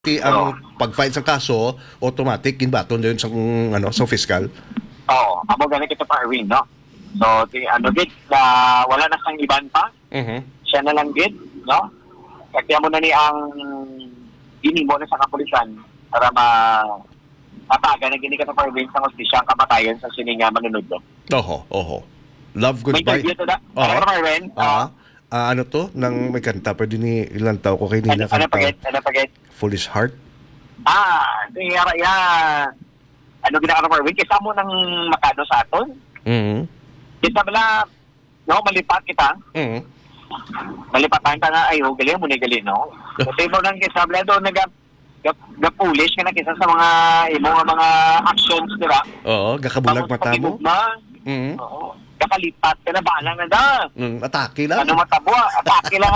ang pag-file sa kaso, automatic ginbaton yun sa fiscal. Oo, amo gani kita pa Erwin, no? So, gid na wala na sang iban pa. Siya na lang gid, no? Kaya mo na ni ang ginimo na sa kapulisan para mataga na gini kita pa Erwin sa hostisya ang kamatayan sa sininga manunod. Oho. Love May goodbye. interview to da. Ano pa Erwin? Ano to? Nang may kanta, pwede ni ilang tao ko kay Nina Ano pagit? Foolish Heart. Ano ginaka pa Erwin? Kisa mo nang makado sa aton? Kita bala, no, malipat kita. Malipatan ka nga, ay, galing mo na galing, no? Kasi mo nang kisa bala doon, nag-foolish ka na kisa sa mga actions, di ba? Oo, gakabulag mata mo. Oo. Kakalipat ka na, bahala na da. Atake lang. Ano matabwa? Atake lang.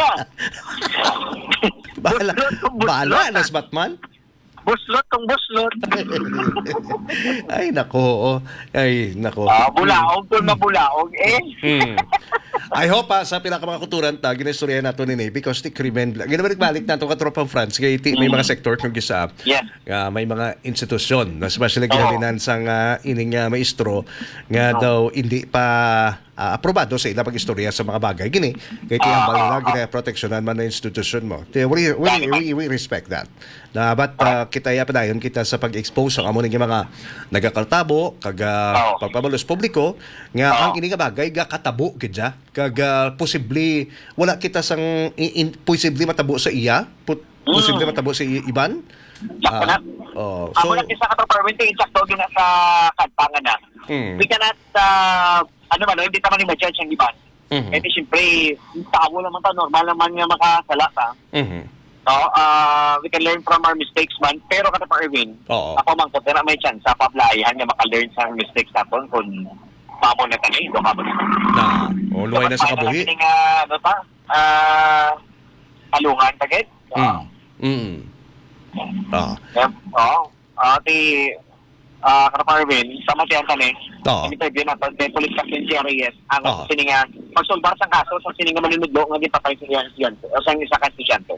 Bahala, nas Batman. Buslot. Ay, nako. Bulaog kung mabulaog, I hope sa pinaka mga kuturan ginistorya nato ni Navy because the krimen ginabalik nato ka tropang France kay may mga sektor kung gisa. Yes. May mga institusyon na especially ginalinan sang ining maestro nga daw hindi pa aprobado sa ilang pag-istorya sa mga bagay gini kay tiyang balila gina-proteksyonan man na institusyon mo. We respect that. But kita padayon kita sa pag-expose ang amo ning mga nagakartabo kag pagpabalos publiko nga ang ini nga bagay katabo gidya kag posible wala kita sang posible matabo sa iya posible matabo sa iban. Amo na kisa ka permanente insakto gina sa kantangan na. We cannot hindi naman i-judge ang iban. Kasi siyempre, tao naman ta, normal naman nga makasala ka. So, we can learn from our mistakes man. Pero kada pa Erwin, ako man ko, pero may chance sa paplayan nga maka-learn sa mistakes natin kung pamo na tanay, ito kamo na. Luway na sa kabuhi. Alungan, tagit? Kada pa Erwin, sama siya tanay. Interview na may police captain si Reyes ang sininga pagsulbar sa kaso sa sininga manunudlo nga gipatay sa estudyante o sa isa ka estudyante.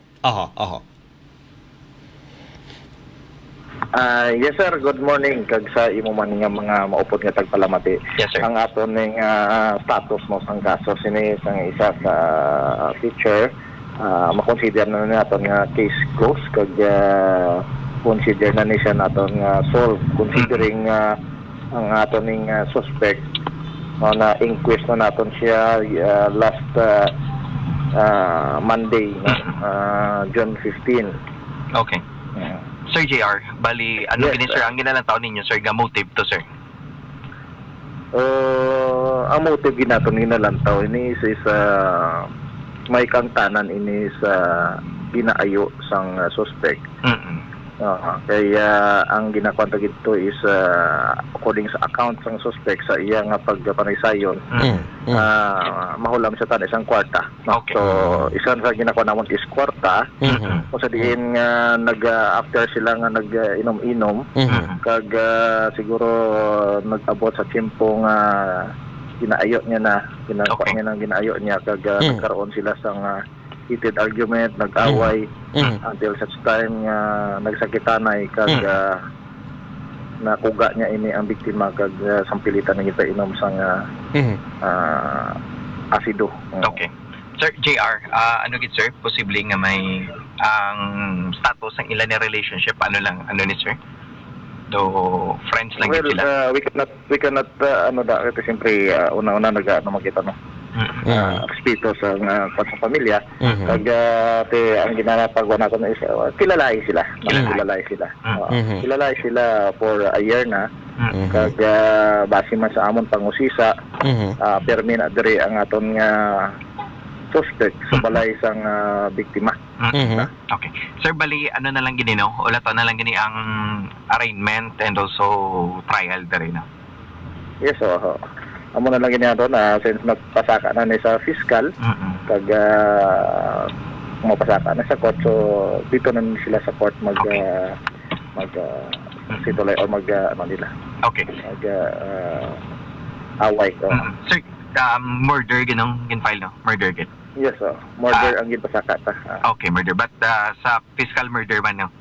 Yes sir, good morning kag sa imo man nga mga maupod nga tagpalamati. Yes sir. Ang aton ning status mo sang kaso sini sang isa ka teacher makonsider na naton nga case closed kag consider na ni siya naton nga solve considering ang aton ning suspect na inquest na naton siya last Monday June 15. Okay. Sir JR, bali ano yes, sir ang ginalantaw ninyo sir nga motive to sir? Ang motive ginaton ginalantaw ini is may kangtanan ini sa ginaayo sang suspect. Kaya ang ginakwanta gito is according sa account sang suspect sa iya nga pagpanaysayon mahulam siya tan isang kwarta. Okay. So isang sa ginakuha namon is kwarta kung sa diin nga after sila nga nag-inom-inom kag siguro nag-abot sa tiempo nga ginaayo niya na ginakuha niya ng ginaayo niya kag nagkaroon sila sang heated argument, nag-away until such time nagsakitanay kag nakuga niya ini ang biktima kag sampilitan na kita inom sang asido. Okay. Sir JR, ano gid sir? Posible nga may ang status ng ilan na relationship ano ni sir? Do friends lang gid sila. We cannot kasi siyempre una-una makita no. Respeto sa pamilya kag ang ginapagawa natin is kilalay sila for a year na kag base man sa amon pangusisa permi na diri ang aton nga suspect sa balay sang biktima. Okay sir, bali ano na lang gini no wala to na lang gini ang arraignment and also trial diri na. Yes amo na lang ginagawa na since nagpasaka na ni sa fiscal kag mapasaka na sa court so dito na sila sa court mag situlay o nila. Okay. Away. Sir, murder ginong gin-file no? Murder gin. Yes, murder ang ginpasaka ta. Okay, murder. But sa fiscal murder man, no?